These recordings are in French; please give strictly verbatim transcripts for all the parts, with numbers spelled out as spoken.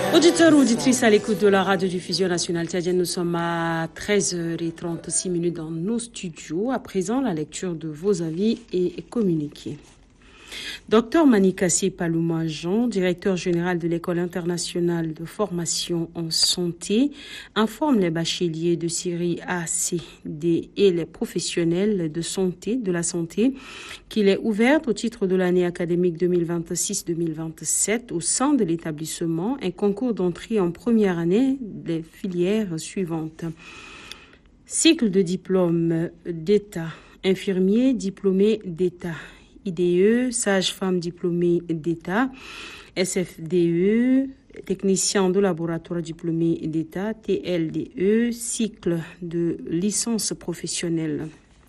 Auditeurs ou auditrices à l'écoute de la radiodiffusion nationale tchadienne, nous sommes à treize heures trente-six minutes dans nos studios. À présent, la lecture de vos avis et communiqués. Docteur Manikassi Palouma Jean, directeur général de l'École internationale de formation en santé, informe les bacheliers de série A, C, D et les professionnels de santé, de la santé, qu'il est ouvert au titre de l'année académique deux mille vingt-six deux mille vingt-sept au sein de l'établissement un concours d'entrée en première année des filières suivantes. Cycle de diplôme d'État, infirmier diplômé d'État, I D E, sage-femme diplômée d'État, S F D E, technicien de laboratoire diplômé d'État, T L D E, cycle de licence professionnelle.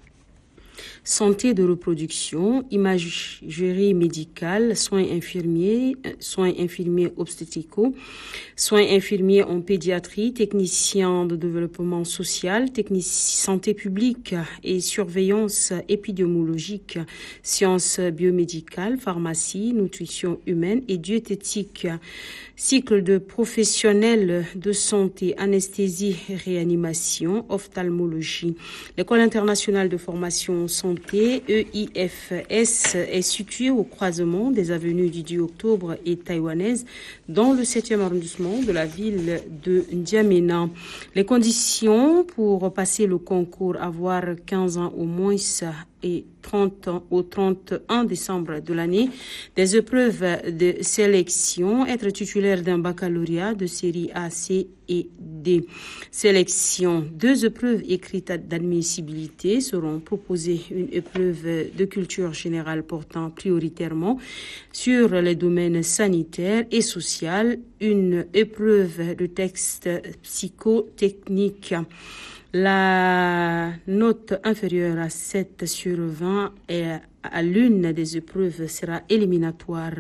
Santé de reproduction, imagerie médicale, soins infirmiers, soins infirmiers obstétricaux, soins infirmiers en pédiatrie, technicien de développement social, technicien santé publique et surveillance épidémiologique, sciences biomédicales, pharmacie, nutrition humaine et diététique. Cycle de professionnels de santé, anesthésie, réanimation, ophtalmologie. L'École internationale de formation santé, E I F S, est située au croisement des avenues du dix octobre et taïwanaise dans le septième arrondissement de la ville de N'Djamena. Les conditions pour passer le concours, avoir quinze ans au moins et trente ans au trente et un décembre de l'année, des épreuves de sélection, être titulaire d'un baccalauréat de série A, C et D. Sélection. Deux épreuves écrites d'admissibilité seront proposées. Une épreuve de culture générale portant prioritairement sur les domaines sanitaires et social. Une épreuve de texte psychotechnique. La note inférieure à sept sur vingt et à l'une des épreuves sera éliminatoire.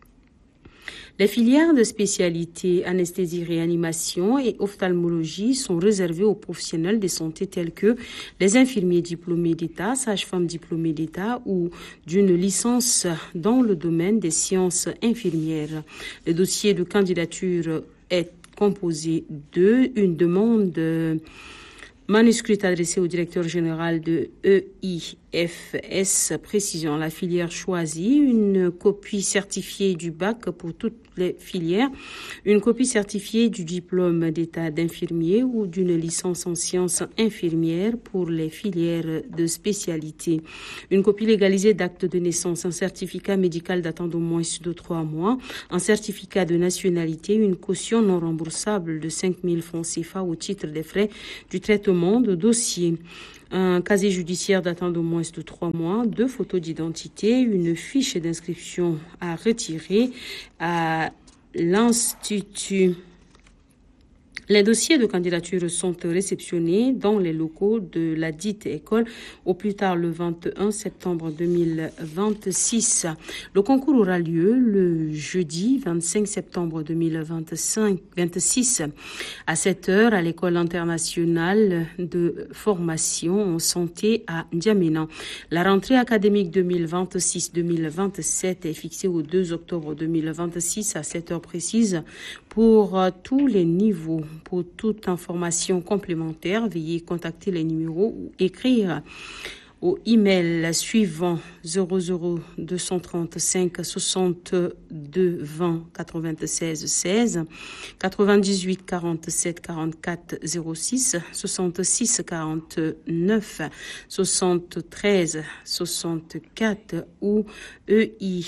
Les filières de spécialité anesthésie-réanimation et ophtalmologie sont réservées aux professionnels de santé tels que les infirmiers diplômés d'État, sages-femmes diplômées d'État ou d'une licence dans le domaine des sciences infirmières. Le dossier de candidature est composé de une demande de manuscrit adressé au directeur général de E I F S, précision la filière choisie, une copie certifiée du bac pour toutes les filières, une copie certifiée du diplôme d'état d'infirmier ou d'une licence en sciences infirmières pour les filières de spécialité, une copie légalisée d'acte de naissance, un certificat médical datant d'au moins de trois mois, un certificat de nationalité, une caution non remboursable de cinq mille francs C F A au titre des frais du traitement de dossier, un casier judiciaire datant d'au moins de trois mois, deux photos d'identité, une fiche d'inscription à retirer à l'Institut. Les dossiers de candidature sont réceptionnés dans les locaux de la dite école au plus tard le vingt et un septembre deux mille vingt-six. Le concours aura lieu le jeudi vingt-cinq septembre deux mille vingt-cinq, vingt-six à sept heures à l'École internationale de formation en santé à N'Djamena. La rentrée académique deux mille vingt-six deux mille vingt-sept est fixée au deux octobre deux mille vingt-six à sept heures précises pour tous les niveaux. Pour toute information complémentaire, veuillez contacter les numéros ou écrire au email suivant zéro zéro deux cent trente-cinq soixante-deux vingt quatre-vingt-seize seize quatre-vingt-dix-huit quarante-sept quarante-quatre zéro six soixante-six quarante-neuf soixante-treize soixante-quatre ou E I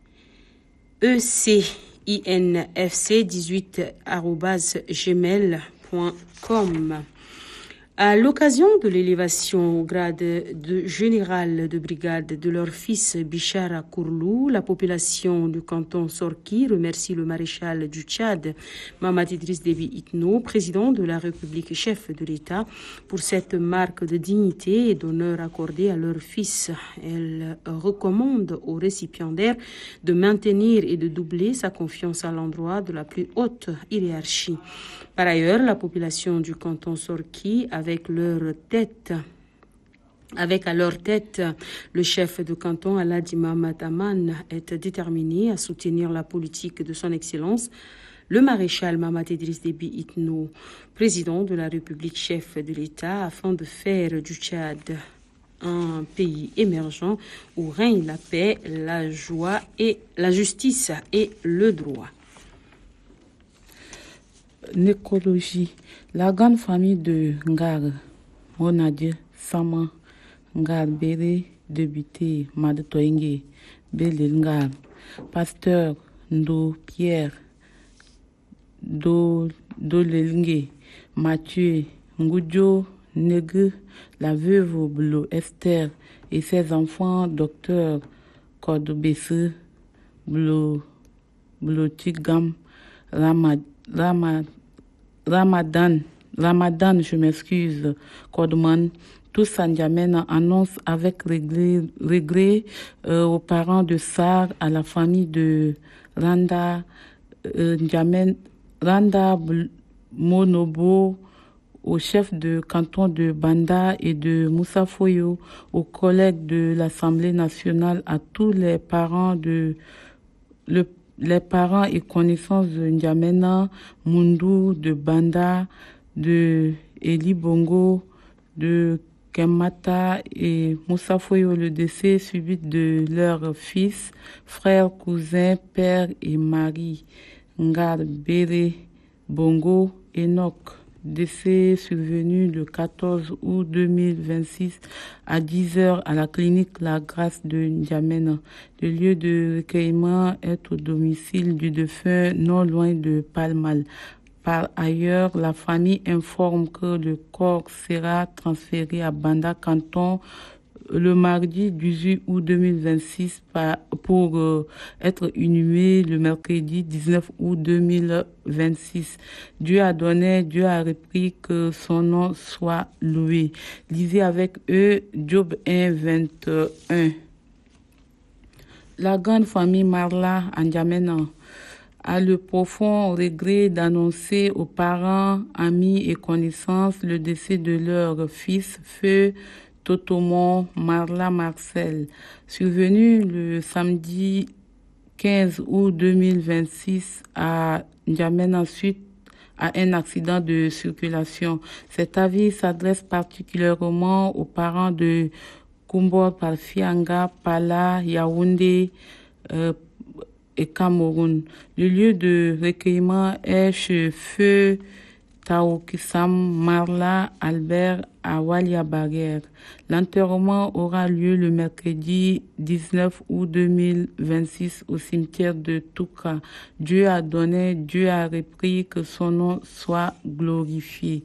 E C infc dix-huit arobase gmail point com. À l'occasion de l'élévation au grade de général de brigade de leur fils Bichara Kourlou, la population du canton Sorki remercie le maréchal du Tchad, Mamad Idriss Déby Itno, président de la République, chef de l'État, pour cette marque de dignité et d'honneur accordée à leur fils. Elle recommande aux récipiendaires de maintenir et de doubler sa confiance à l'endroit de la plus haute hiérarchie. Par ailleurs, la population du canton Sorki, avec leur tête, avec à leur tête le chef de canton Aladi Mahamat Aman, est déterminé à soutenir la politique de son Excellence, le maréchal Mahamat Idriss Déby Itno, président de la République, chef de l'État, afin de faire du Tchad un pays émergent où règne la paix, la joie et la justice et le droit. L'écologie. La grande famille de Ngar, Monadieu, Sama, Ngar, Béré, Debité, Madetoingue, Bélé Ngar, Pasteur, Ndo, Pierre, Do, Dolelingue, Mathieu, Ngoudjo, Negue, la veuve Blo Esther et ses enfants, docteur Kodobesse, Blo, Blo Tigam, Ramad, Ramad, Ramadan, Ramadan, je m'excuse, Kodman, tous en N'Djamena annonce avec regret, regret euh, aux parents de Sar, à la famille de Randa, euh, N'Djamen, Randa Monobo, au chef de canton de Banda et de Moussa Foyo, aux collègues de l'Assemblée nationale, à tous les parents de le, les parents et connaissances de N'Djamena, Mundu, de Banda, de Eli Bongo, de Kemata et Moussa Foyo, le décès subit de leurs fils, frères, cousins, père et mari, Ngar, Béré, Bongo, Enoch. Décès survenu le quatorze août deux mille vingt-six à dix heures à la clinique La Grâce de N'Djamena. Le lieu de recueillement est au domicile du défunt, non loin de Palmal. Par ailleurs, la famille informe que le corps sera transféré à Banda Canton le mardi dix-huit août deux mille vingt-six pour euh, être inhumé le mercredi dix-neuf août deux mille vingt-six. Dieu a donné, Dieu a repris, que son nom soit loué. Lisez avec eux Job un, vingt et un. La grande famille Marla en N'Djamena a le profond regret d'annoncer aux parents, amis et connaissances le décès de leur fils, Feu Totomon Marla Marcel, survenu le samedi quinze août deux mille vingt-six à N'Djamena suite à un accident de circulation. Cet avis s'adresse particulièrement aux parents de Kumbor Parfianga, Pala, Yaoundé euh, et Cameroun. Le lieu de recueillement est chez Feu Taoukissam Marla Albert à Walia Baguère. L'enterrement aura lieu le mercredi dix-neuf août deux mille vingt-six au cimetière de Touka. Dieu a donné, Dieu a repris, que son nom soit glorifié.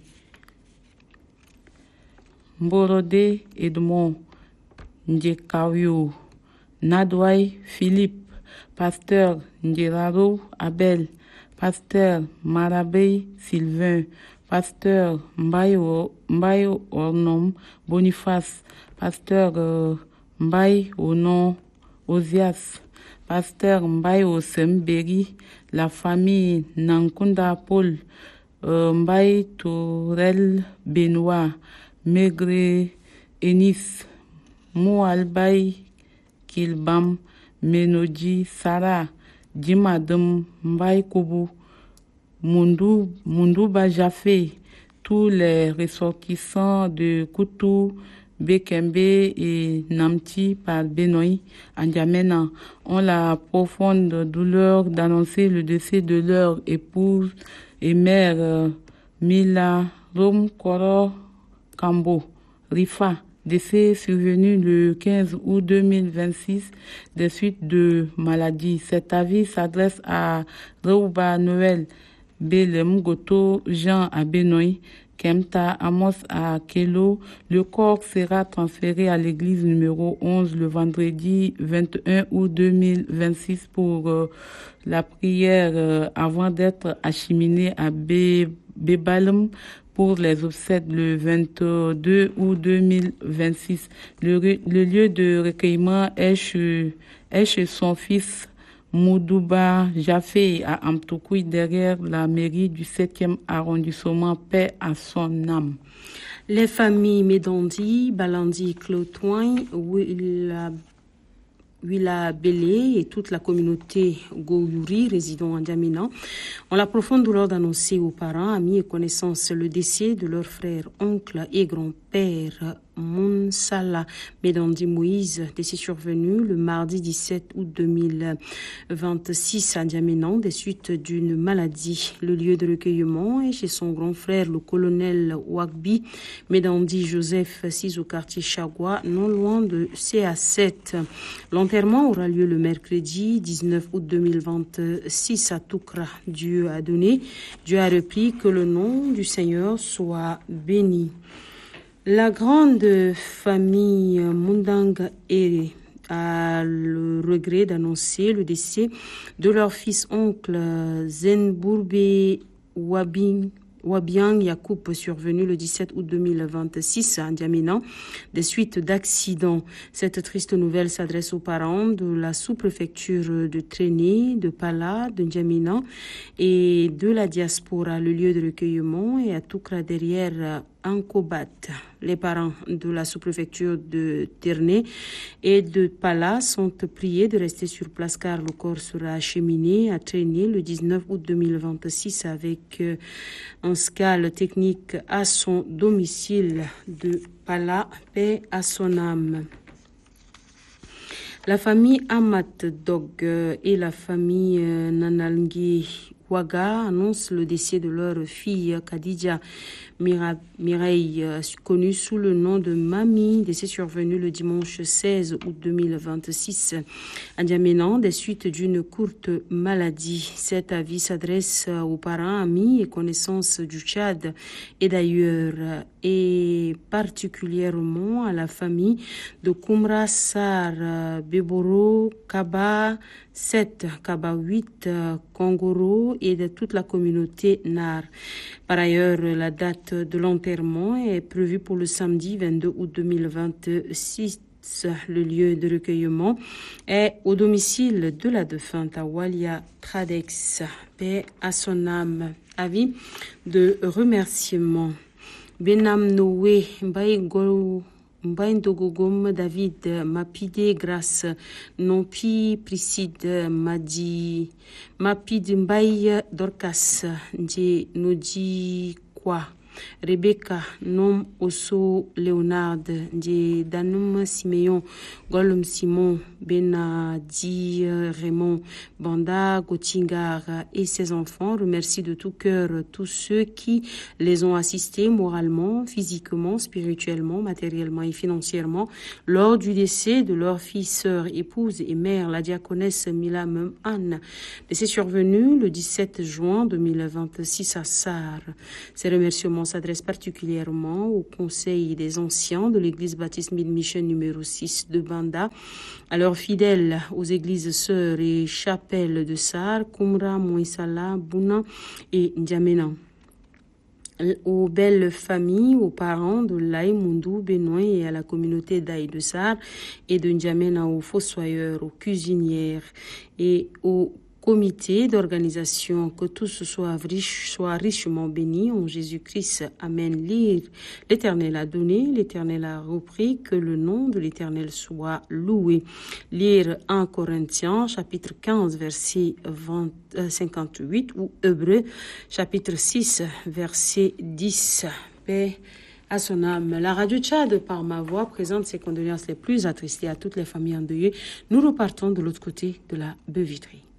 Mborode Edmond, Ndjekawio, Nadouai Philippe, Pasteur Ndjeraro Abel, Pasteur Marabey Sylvain, Pasteur Mbayo, Mbayo Ornom Boniface, Pasteur euh, Mbaye Onon Ozias, Pasteur Mbaye Semberi, la famille Nankunda Paul, euh, Mbaye Tourel Benoît, Maigre Enis, Moualbaye Kilbam, Menodi Sarah, Dimadem Mbaye Koubou, Mundu, Munduba Jafé, tous les ressortissants de Koutou, Bekembe et Namti par Benoît en N'Djamena ont la profonde douleur d'annoncer le décès de leur épouse et mère euh, Mila Rom Koro Kambo Rifa, décès survenu le quinze août deux mille vingt-six des suites de maladie. Cet avis s'adresse à Rouba Noël, Belem Goto Jean à Benoît, Kemta Amos à Kelo. Le corps sera transféré à l'église numéro onze le vendredi vingt et un août deux mille vingt-six pour euh, la prière euh, avant d'être acheminé à Bébalem pour les obsèques le vingt-deux août deux mille vingt-six. Le, le lieu de recueillement est chez, est chez son fils Moudouba Jafé à Amtoukoui, derrière la mairie du septième arrondissement. Paix à son âme. Les familles Médandi, Balandi, Clotoin, Willa Belé et toute la communauté Goyouri résidant en Djamena ont la profonde douleur d'annoncer aux parents, amis et connaissances le décès de leur frère, oncle et grand-père Monsala Medandi Moïse, décès survenu le mardi dix-sept août deux mille vingt-six à Djamena des suites d'une maladie. Le lieu de recueillement est chez son grand frère, le colonel Ouagbi Medandi Joseph, assis au quartier Chagua, non loin de C A sept. L'enterrement aura lieu le mercredi dix-neuf août deux mille vingt-six à Toukra. Dieu a donné, Dieu a repris, que le nom du Seigneur soit béni. La grande famille Mundanga Ere a le regret d'annoncer le décès de leur fils-oncle Zenbourbe Wabing. Wabiang Yacoub, survenu le dix-sept août deux mille vingt-six à N'Djamena, des suites d'accidents. Cette triste nouvelle s'adresse aux parents de la sous-préfecture de Tréné, de Pala, de N'Djamena et de la diaspora. Le lieu de recueillement est à Toukra derrière Ankobat. Les parents de la sous-préfecture de Ternay et de Pala sont priés de rester sur place car le corps sera acheminé à Tréné le dix-neuf août deux mille vingt-six avec un scale technique à son domicile de Pala. Paix à son âme. La famille Amat Dog et la famille Nanalngi Ouaga annoncent le décès de leur fille Khadija Mireille, connue sous le nom de Mami, décès survenu le dimanche seize août deux mille vingt-six à N'Djamena des suites d'une courte maladie. Cet avis s'adresse aux parents, amis et connaissances du Tchad et d'ailleurs, et particulièrement à la famille de Koumra Sar, Beboro, Kaba sept, Kaba huit, Kongoro et de toute la communauté Nar. Par ailleurs, la date de l'enterrement est prévue pour le samedi vingt-deux août deux mille vingt-six. Le lieu de recueillement est au domicile de la défunte à Walia Tradex. Paix à son âme. Avis de remerciement. Benam Noé Mbaïgo Mbaïndogogom David Mapide Grâce Nompi Priside Madi Mapide Mbaï Dorcas Ndje Nodi Kwa Rebecca Nom Osso Léonard Ndje Danum Siméon Golum Simon Benadi Raymond Banda Gotingar et ses enfants remercient de tout cœur tous ceux qui les ont assistés moralement, physiquement, spirituellement, matériellement et financièrement lors du décès de leur fille, sœur, épouse et mère, la diaconesse Mila Mem Anne. Décès survenu le dix-sept juin deux mille vingt-six à Sar. Ces remerciements s'adressent particulièrement au Conseil des anciens de l'église baptiste Mid-Mission numéro six de Banda, à leurs fidèles aux églises sœurs et chapelles de Sar, Koumra, Moïsala, Bouna et N'Djamena. Aux belles familles, aux parents de Laï, Mundou, Benoît et à la communauté d'Aï de Sar et de N'Djamena, aux fossoyeurs, aux cuisinières et aux comité d'organisation, que tous soient riches, soient richement bénis en Jésus-Christ. Amen. Lire. L'Éternel a donné, l'Éternel a repris, que le nom de l'Éternel soit loué. Lire un Corinthiens, chapitre quinze, verset vingt, euh, cinquante-huit, ou Hébreux, chapitre six, verset dix. Paix à son âme. La radio Tchad, par ma voix, présente ses condoléances les plus attristées à toutes les familles endeuillées. Nous repartons de l'autre côté de la baie vitrée.